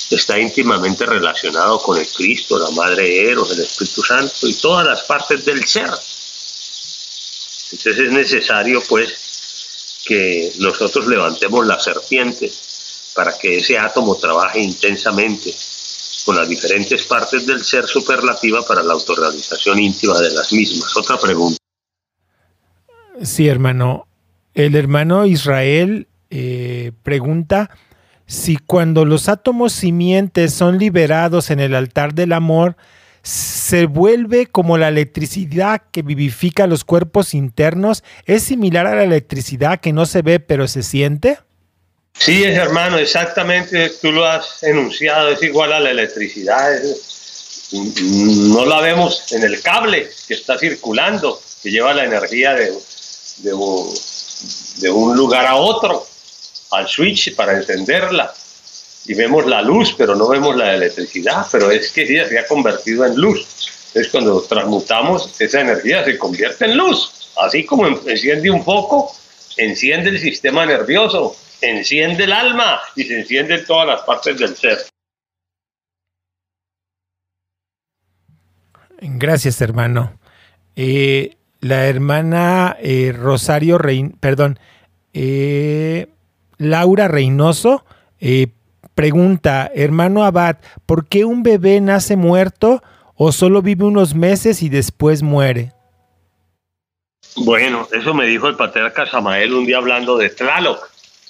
está íntimamente relacionado con el Cristo, la Madre Eros, el Espíritu Santo y todas las partes del ser. Entonces es necesario, pues, que nosotros levantemos la serpiente para que ese átomo trabaje intensamente con las diferentes partes del ser superlativa para la autorrealización íntima de las mismas. Otra pregunta. Sí, hermano. El hermano Israel pregunta si cuando los átomos simientes son liberados en el altar del amor, se vuelve como la electricidad que vivifica los cuerpos internos. ¿Es similar a la electricidad que no se ve pero se siente? Sí, hermano, exactamente, tú lo has enunciado, es igual a la electricidad. No la vemos en el cable que está circulando, que lleva la energía de un lugar a otro, al switch para encenderla. Y vemos la luz, pero no vemos la electricidad, pero es que ella se ha convertido en luz. Entonces cuando transmutamos, esa energía se convierte en luz. Así como enciende un foco, enciende el sistema nervioso, enciende el alma y se enciende en todas las partes del ser. Gracias, hermano. La hermana Laura Reynoso pregunta, hermano Abad, ¿por qué un bebé nace muerto o solo vive unos meses y después muere? Bueno, eso me dijo el patriarca Samael un día hablando de Tlaloc.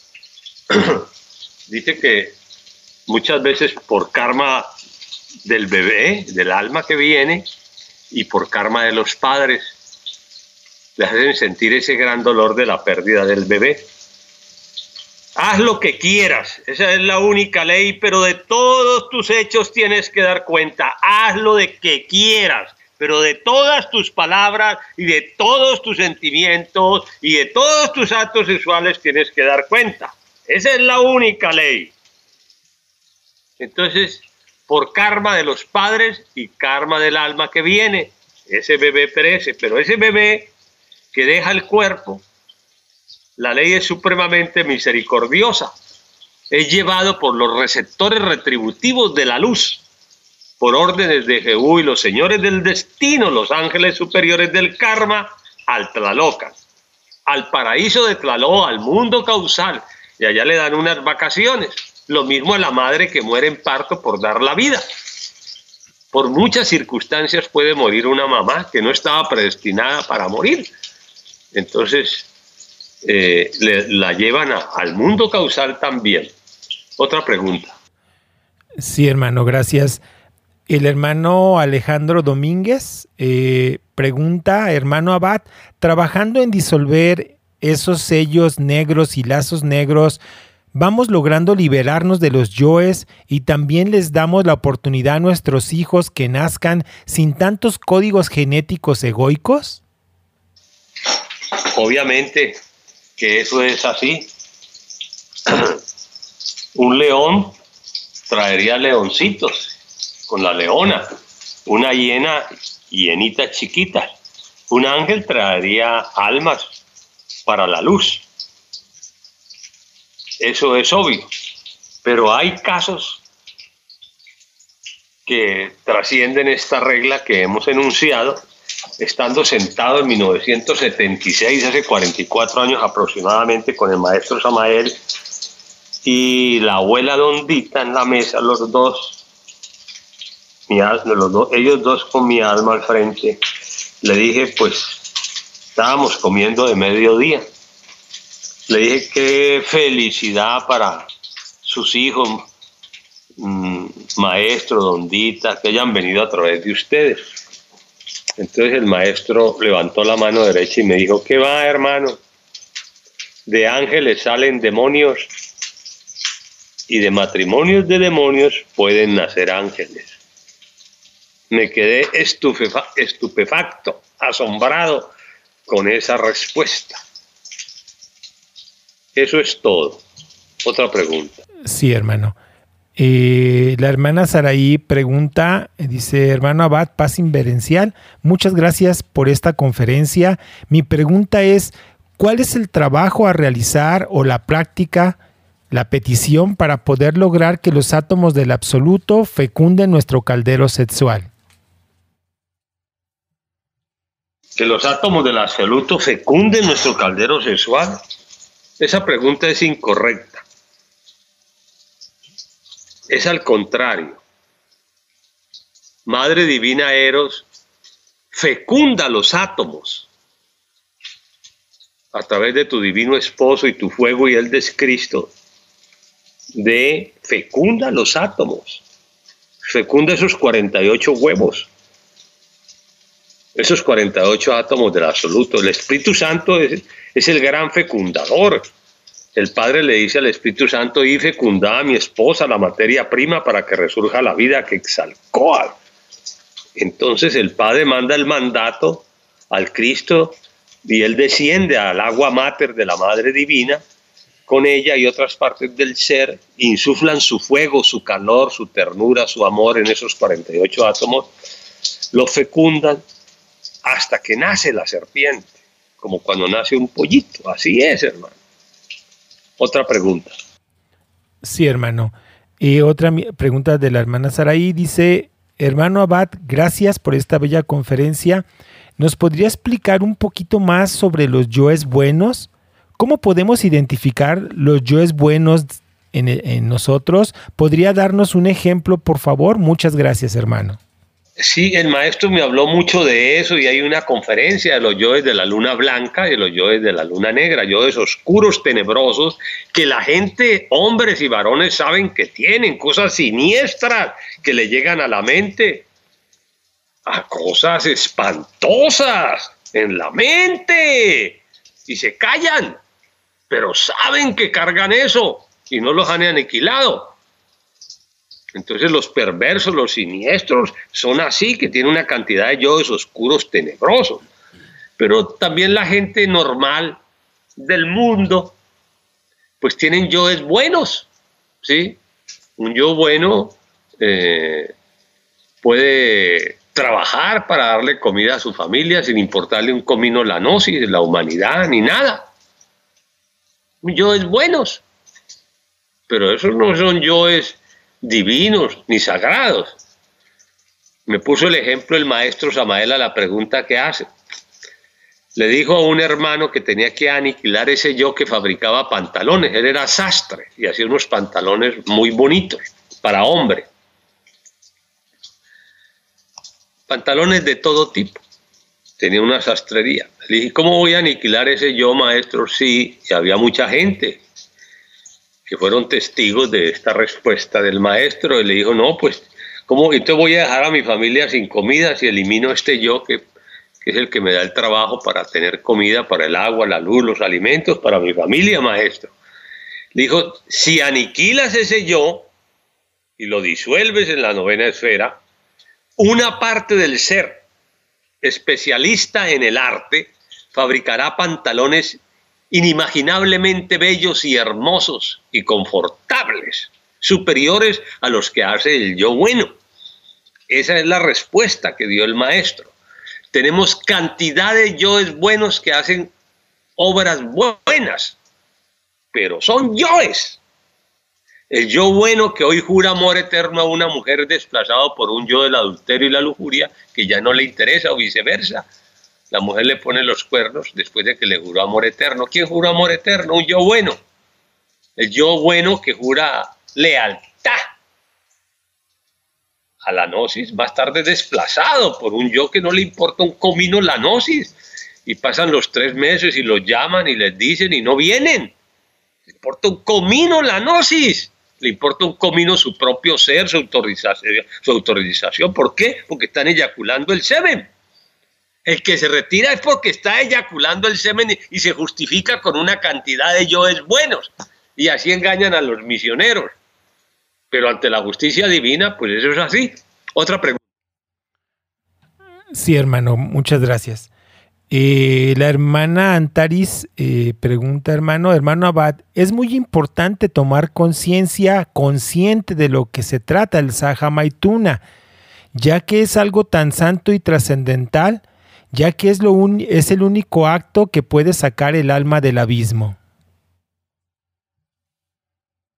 Dice que muchas veces por karma del bebé, del alma que viene, y por karma de los padres, le hacen sentir ese gran dolor de la pérdida del bebé. Haz lo que quieras, esa es la única ley, pero de todos tus hechos tienes que dar cuenta. Haz lo de que quieras, pero de todas tus palabras y de todos tus sentimientos y de todos tus actos sexuales tienes que dar cuenta. Esa es la única ley. Entonces, por karma de los padres y karma del alma que viene, ese bebé perece, pero ese bebé que deja el cuerpo, la ley es supremamente misericordiosa. Es llevado por los receptores retributivos de la luz, por órdenes de Jehú y los señores del destino, los ángeles superiores del karma, al Tlalocan, al paraíso de Tlaloc, al mundo causal, y allá le dan unas vacaciones. Lo mismo a la madre que muere en parto por dar la vida. Por muchas circunstancias puede morir una mamá que no estaba predestinada para morir. Entonces, la llevan al mundo causal también. Otra pregunta. Sí, hermano, gracias. El hermano Alejandro Domínguez pregunta, hermano Abad, trabajando en disolver esos sellos negros y lazos negros, ¿vamos logrando liberarnos de los yoes y también les damos la oportunidad a nuestros hijos que nazcan sin tantos códigos genéticos egoicos? Obviamente que eso es así. Un león traería leoncitos con la leona, una hienita chiquita. Un ángel traería almas para la luz. Eso es obvio. Pero hay casos que trascienden esta regla que hemos enunciado. Estando sentado en 1976, hace 44 años aproximadamente, con el maestro Samael y la abuela Dondita en la mesa, ellos dos con mi alma al frente, le dije, pues, estábamos comiendo de mediodía, le dije qué felicidad para sus hijos, maestro, Dondita, que hayan venido a través de ustedes. Entonces el maestro levantó la mano derecha y me dijo, ¿qué va, hermano? De ángeles salen demonios y de matrimonios de demonios pueden nacer ángeles. Me quedé estupefacto, asombrado con esa respuesta. Eso es todo. Otra pregunta. Sí, hermano. La hermana Saraí pregunta, dice, hermano Abad, paz inverencial, muchas gracias por esta conferencia. Mi pregunta es, ¿cuál es el trabajo a realizar o la práctica la petición para poder lograr que los átomos del absoluto fecunden nuestro caldero sexual. Que los átomos del absoluto fecunden nuestro caldero sexual. Esa pregunta es incorrecta. Es al contrario. Madre Divina Eros fecunda los átomos a través de tu divino esposo y tu fuego y él es Cristo. Fecunda los átomos. Fecunda esos 48 huevos. Esos 48 átomos del absoluto. El Espíritu Santo es el gran fecundador. El Padre le dice al Espíritu Santo, y fecunda a mi esposa, la materia prima, para que resurja la vida que exalcó. Entonces el Padre manda el mandato al Cristo y él desciende al agua mater de la Madre Divina. Con ella y otras partes del ser insuflan su fuego, su calor, su ternura, su amor en esos 48 átomos. Los fecundan hasta que nace la serpiente, como cuando nace un pollito. Así es, hermano. Otra pregunta. Sí, hermano. Y otra pregunta de la hermana Saraí dice, hermano Abad, gracias por esta bella conferencia. ¿Nos podría explicar un poquito más sobre los yoes buenos? ¿Cómo podemos identificar los yoes buenos en nosotros? ¿Podría darnos un ejemplo, por favor? Muchas gracias, hermano. Sí, el maestro me habló mucho de eso y hay una conferencia de los yoes de la luna blanca y de los yoes de la luna negra, yoes oscuros, tenebrosos, que la gente, hombres y varones, saben que tienen cosas siniestras que le llegan a la mente, a cosas espantosas en la mente y se callan, pero saben que cargan eso y no los han aniquilado. Entonces los perversos, los siniestros son así, que tienen una cantidad de yoes oscuros tenebrosos. Pero también la gente normal del mundo, pues tienen yoes buenos, ¿sí? Un yo bueno puede trabajar para darle comida a su familia sin importarle un comino la gnosis, la humanidad, ni nada. Yoes buenos. Pero esos no son yoes divinos ni sagrados. Me puso el ejemplo el maestro Samael a la pregunta que hace. Le dijo a un hermano que tenía que aniquilar ese yo que fabricaba pantalones. Él era sastre y hacía unos pantalones muy bonitos para hombre. Pantalones de todo tipo. Tenía una sastrería. Le dije, ¿cómo voy a aniquilar ese yo, maestro? Sí, y había mucha gente que fueron testigos de esta respuesta del maestro, y le dijo, no, pues, ¿cómo? Entonces voy a dejar a mi familia sin comida si elimino este yo que es el que me da el trabajo para tener comida, para el agua, la luz, los alimentos, para mi familia, maestro. Le dijo, si aniquilas ese yo y lo disuelves en la novena esfera, una parte del ser especialista en el arte fabricará pantalones inimaginablemente bellos y hermosos y confortables, superiores a los que hace el yo bueno. Esa es la respuesta que dio el maestro. Tenemos cantidad de yoes buenos que hacen obras buenas, pero son yoes. El yo bueno que hoy jura amor eterno a una mujer desplazado por un yo del adulterio y la lujuria que ya no le interesa o viceversa. La mujer le pone los cuernos después de que le juró amor eterno. ¿Quién juró amor eterno? Un yo bueno. El yo bueno que jura lealtad a la gnosis va a estar desplazado por un yo que no le importa un comino la gnosis. Y pasan los 3 meses y los llaman y les dicen y no vienen. Le importa un comino la gnosis. Le importa un comino su propio ser, su autorización. ¿Por qué? Porque están eyaculando el semen. El que se retira es porque está eyaculando el semen y se justifica con una cantidad de yoes buenos. Y así engañan a los misioneros. Pero ante la justicia divina, pues eso es así. Otra pregunta. Sí, hermano, muchas gracias. La hermana Antaris pregunta, hermano Abad, es muy importante tomar consciente de lo que se trata el Sahaja Maituna, ya que es algo tan santo y trascendental, ya que es el único acto que puede sacar el alma del abismo.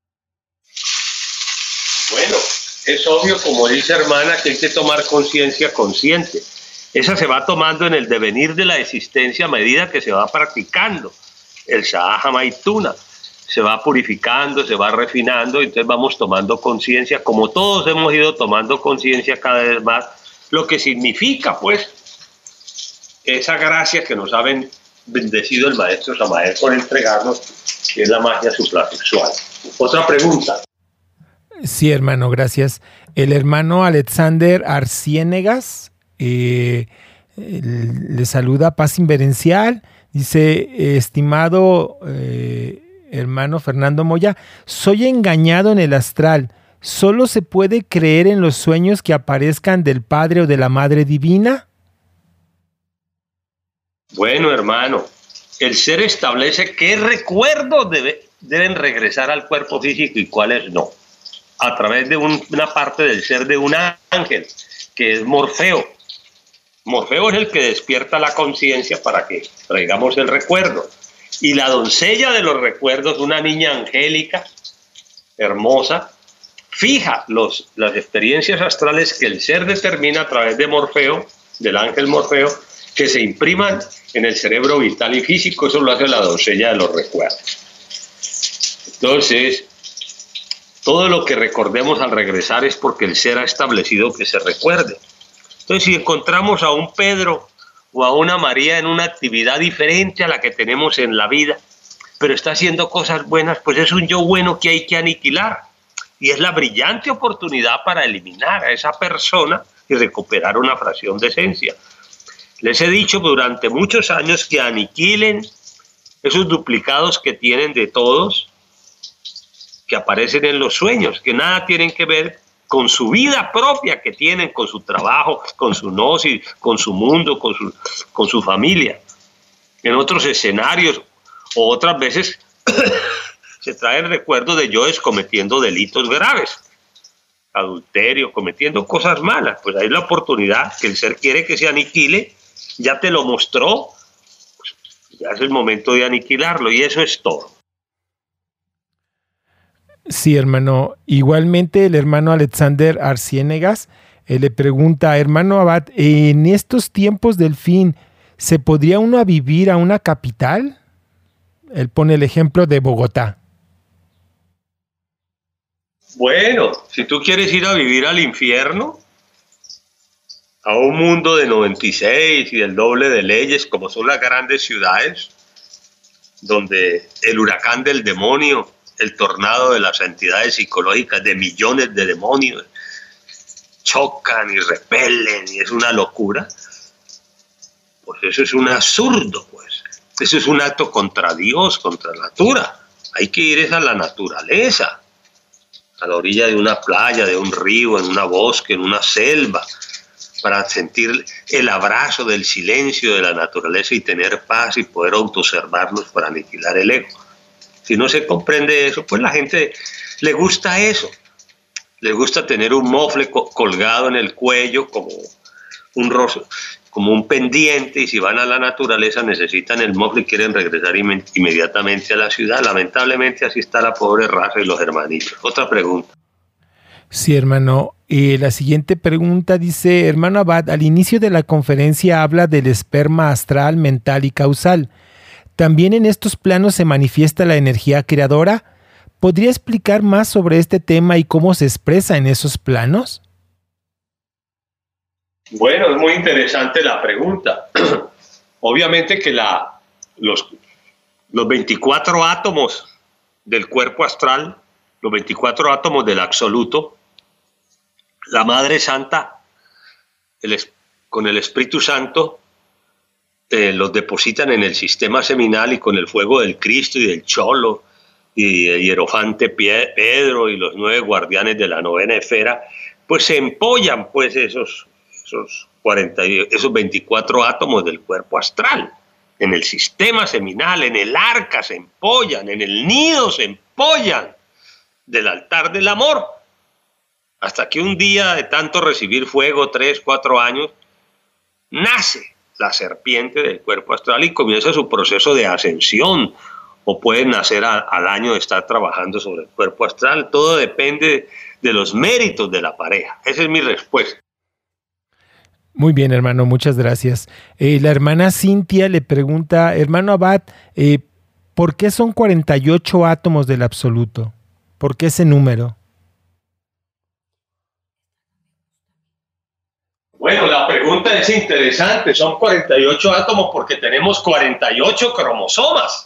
Bueno, es obvio, como dice hermana, que hay que tomar conciencia consciente. Esa se va tomando en el devenir de la existencia a medida que se va practicando el Shahá Maituna. Se va purificando, se va refinando, entonces vamos tomando conciencia, como todos hemos ido tomando conciencia cada vez más, lo que significa, pues, esa gracia que nos ha bendecido el Maestro Samael por entregarnos, que es la magia suprasexual. Otra pregunta. Sí, hermano, gracias. El hermano Alexander Arciénegas le saluda, paz inverencial. Dice, estimado hermano Fernando Moya, soy engañado en el astral. ¿Solo se puede creer en los sueños que aparezcan del Padre o de la Madre Divina? Bueno, hermano, el ser establece qué recuerdos deben regresar al cuerpo físico y cuáles no, a través de una parte del ser de un ángel, que es Morfeo. Morfeo es el que despierta la conciencia para que traigamos el recuerdo. Y la doncella de los recuerdos, una niña angélica, hermosa, fija las experiencias astrales que el ser determina a través de Morfeo, del ángel Morfeo, que se impriman en el cerebro vital y físico. Eso lo hace la doncella de los recuerdos. Entonces, todo lo que recordemos al regresar es porque el ser ha establecido que se recuerde. Entonces, si encontramos a un Pedro o a una María en una actividad diferente a la que tenemos en la vida, pero está haciendo cosas buenas, pues es un yo bueno que hay que aniquilar. Y es la brillante oportunidad para eliminar a esa persona y recuperar una fracción de esencia. Les he dicho durante muchos años que aniquilen esos duplicados que tienen de todos, que aparecen en los sueños, que nada tienen que ver con su vida propia que tienen, con su trabajo, con su gnosis, con su mundo, con su familia. En otros escenarios o otras veces se traen recuerdos de yoes cometiendo delitos graves, adulterio, cometiendo cosas malas. Pues hay la oportunidad que el ser quiere que se aniquile, ya te lo mostró, pues ya es el momento de aniquilarlo y eso es todo. Sí, hermano. Igualmente el hermano Alexander Arciénegas le pregunta, hermano Abad, en estos tiempos del fin, ¿se podría uno vivir a una capital? Él pone el ejemplo de Bogotá. Bueno, si tú quieres ir a vivir al infierno, a un mundo de 96 y el doble de leyes, como son las grandes ciudades, donde el huracán del demonio, el tornado de las entidades psicológicas de millones de demonios chocan y repelen y es una locura, pues eso es un absurdo, pues. Eso es un acto contra Dios, contra la natura. Hay que ir a la naturaleza, a la orilla de una playa, de un río, en una bosque, en una selva, para sentir el abrazo del silencio de la naturaleza y tener paz y poder autoobservarnos para aniquilar el ego. Si no se comprende eso, pues la gente le gusta eso. Le gusta tener un mofle colgado en el cuello como un rostro, como un pendiente, y si van a la naturaleza necesitan el mofle y quieren regresar inmediatamente a la ciudad. Lamentablemente así está la pobre raza y los hermanitos. Otra pregunta. Sí, hermano. La siguiente pregunta dice, hermano Abad, al inicio de la conferencia habla del esperma astral, mental y causal. ¿También en estos planos se manifiesta la energía creadora? ¿Podría explicar más sobre este tema y cómo se expresa en esos planos? Bueno, es muy interesante la pregunta. Obviamente que los 24 átomos del cuerpo astral, los 24 átomos del absoluto, la Madre Santa, con el Espíritu Santo, los depositan en el sistema seminal y con el fuego del Cristo y del Cholo y el hierofante Pedro y los 9 guardianes de la novena esfera, pues se empollan pues esos 24 átomos del cuerpo astral. En el sistema seminal, en el arca se empollan, en el nido se empollan del altar del amor. Hasta que un día de tanto recibir fuego, 3, 4 años, nace la serpiente del cuerpo astral y comienza su proceso de ascensión, o puede nacer al año de estar trabajando sobre el cuerpo astral. Todo depende de los méritos de la pareja. Esa es mi respuesta. Muy bien, hermano, muchas gracias. La hermana Cintia le pregunta, hermano Abad, ¿por qué son 48 átomos del absoluto? ¿Por qué ese número? Bueno, la pregunta es interesante. Son 48 átomos porque tenemos 48 cromosomas.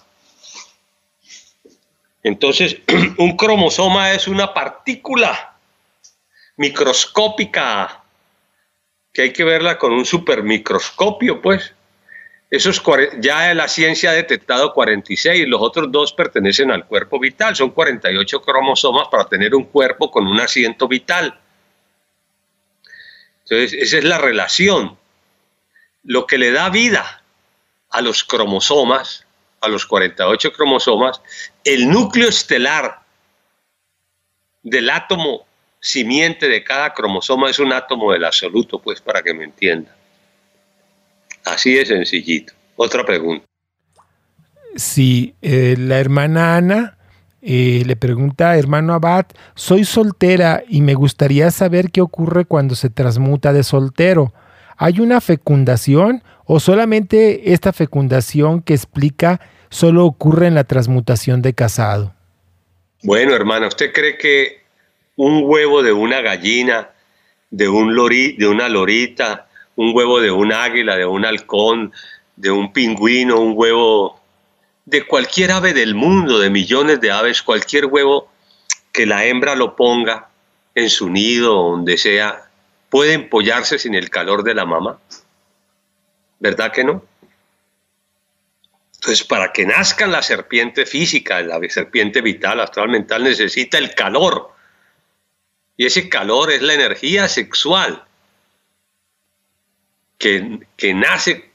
Entonces, un cromosoma es una partícula microscópica que hay que verla con un supermicroscopio, pues. Ya la ciencia ha detectado 46, los otros 2 pertenecen al cuerpo vital. Son 48 cromosomas para tener un cuerpo con un asiento vital. Entonces, esa es la relación. Lo que le da vida a los cromosomas, a los 48 cromosomas, el núcleo estelar del átomo simiente de cada cromosoma es un átomo del absoluto, pues, para que me entiendan. Así de sencillito. Otra pregunta. Sí, la hermana Ana le pregunta, hermano Abad, soy soltera y me gustaría saber qué ocurre cuando se transmuta de soltero. ¿Hay una fecundación o solamente esta fecundación que explica solo ocurre en la transmutación de casado? Bueno, hermana, ¿usted cree que un huevo de una gallina, de una lorita, un huevo de un águila, de un halcón, de un pingüino, un huevo de cualquier ave del mundo, de millones de aves, cualquier huevo que la hembra lo ponga en su nido o donde sea, puede empollarse sin el calor de la mamá? ¿Verdad que no? Entonces, para que nazca la serpiente física, la serpiente vital, astral, mental, necesita el calor. Y ese calor es la energía sexual que nace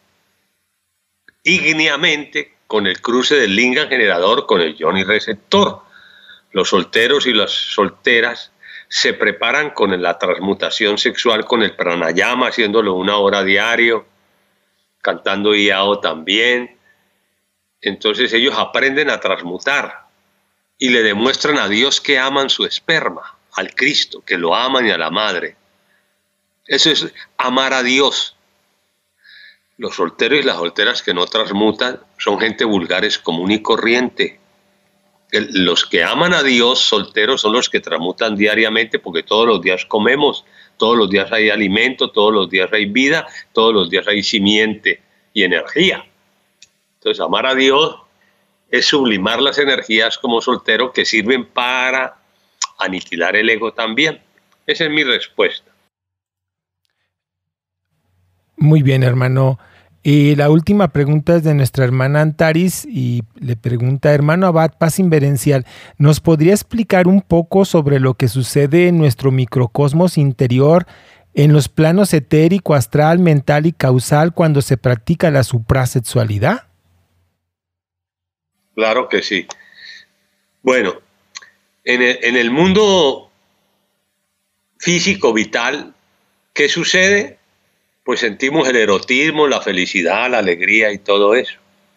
ígneamente con el cruce del lingam generador con el yoni receptor. Los solteros y las solteras se preparan con la transmutación sexual con el pranayama, haciéndolo 1 hora diario, cantando yao también. Entonces ellos aprenden a transmutar y le demuestran a Dios que aman su esperma, al Cristo, que lo aman, y a la madre. Eso es amar a Dios. Los solteros y las solteras que no transmutan son gente vulgares, común y corriente. Los que aman a Dios, solteros, son los que transmutan diariamente, porque todos los días comemos, todos los días hay alimento, todos los días hay vida, todos los días hay simiente y energía. Entonces, amar a Dios es sublimar las energías como soltero que sirven para aniquilar el ego también. Esa es mi respuesta. Muy bien, hermano. Y la última pregunta es de nuestra hermana Antaris y le pregunta, hermano Abad, paz inverencial, ¿nos podría explicar un poco sobre lo que sucede en nuestro microcosmos interior, en los planos etérico, astral, mental y causal cuando se practica la suprasexualidad? Claro que sí. Bueno, en el mundo físico vital, ¿qué sucede? Pues sentimos el erotismo, la felicidad, la alegría y todo eso.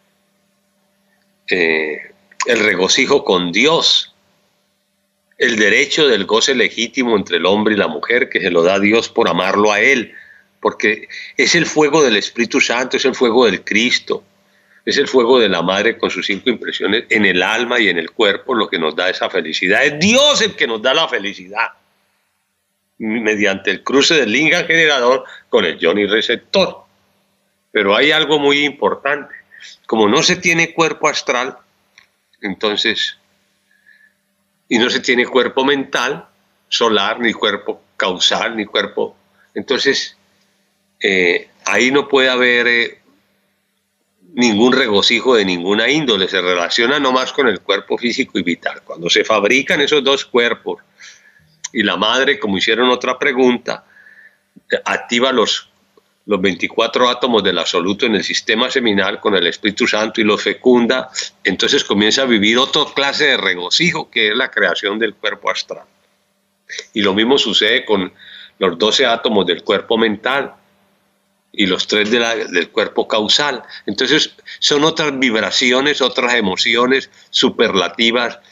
El regocijo con Dios, el derecho del goce legítimo entre el hombre y la mujer que se lo da Dios por amarlo a Él, porque es el fuego del Espíritu Santo, es el fuego del Cristo, es el fuego de la Madre con sus 5 impresiones en el alma y en el cuerpo lo que nos da esa felicidad. Es Dios el que nos da la felicidad, mediante el cruce del lingam generador con el yoni receptor. Pero hay algo muy importante. Como no se tiene cuerpo astral, entonces, y no se tiene cuerpo mental, solar, ni cuerpo causal, ni cuerpo, entonces ahí no puede haber ningún regocijo de ninguna índole. Se relaciona nomás con el cuerpo físico y vital. Cuando se fabrican esos 2 cuerpos, y la madre, como hicieron otra pregunta, activa los 24 átomos del absoluto en el sistema seminal con el Espíritu Santo y los fecunda, entonces comienza a vivir otra clase de regocijo que es la creación del cuerpo astral. Y lo mismo sucede con los 12 átomos del cuerpo mental y los 3 del cuerpo causal. Entonces son otras vibraciones, otras emociones superlativas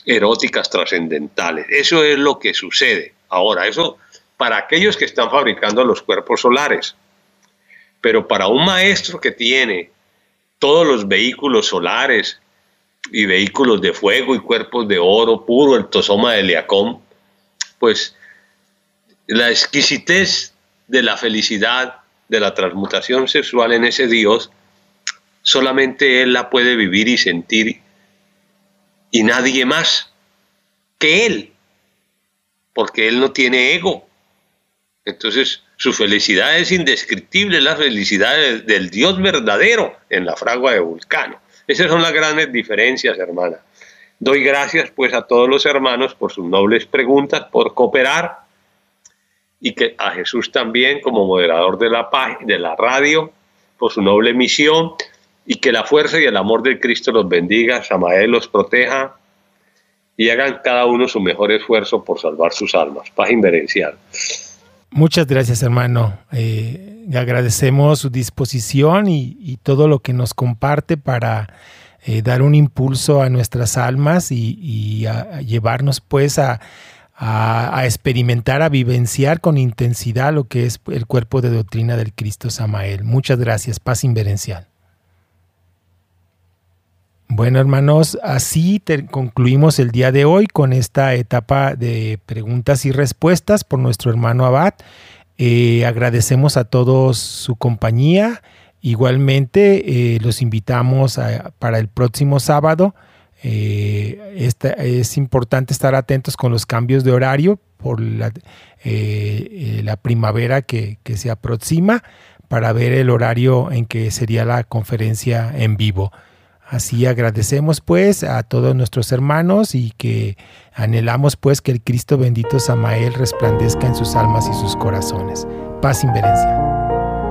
eróticas trascendentales. Eso es lo que sucede. Ahora, eso para aquellos que están fabricando los cuerpos solares. Pero para un maestro que tiene todos los vehículos solares y vehículos de fuego y cuerpos de oro puro, el tosoma de Eliacom, pues la exquisitez de la felicidad, de la transmutación sexual en ese Dios, solamente Él la puede vivir y sentir, y nadie más que Él, porque Él no tiene ego. Entonces su felicidad es indescriptible, la felicidad del Dios verdadero en la fragua de Vulcano. Esas son las grandes diferencias, hermana. Doy gracias pues a todos los hermanos por sus nobles preguntas, por cooperar, y que a Jesús también como moderador de la radio, por su noble misión, y que la fuerza y el amor del Cristo los bendiga, Samael los proteja, y hagan cada uno su mejor esfuerzo por salvar sus almas. Paz inverencial. Muchas gracias, hermano. Agradecemos su disposición y todo lo que nos comparte para dar un impulso a nuestras almas y a llevarnos pues a experimentar, a vivenciar con intensidad lo que es el cuerpo de doctrina del Cristo Samael. Muchas gracias. Paz inverencial. Bueno, hermanos, así concluimos el día de hoy con esta etapa de preguntas y respuestas por nuestro hermano Abad. Agradecemos a todos su compañía. Igualmente, los invitamos para el próximo sábado. Es importante estar atentos con los cambios de horario por la primavera que se aproxima, para ver el horario en que sería la conferencia en vivo. Así agradecemos pues a todos nuestros hermanos y que anhelamos pues que el Cristo bendito Samael resplandezca en sus almas y sus corazones. Paz inverencial.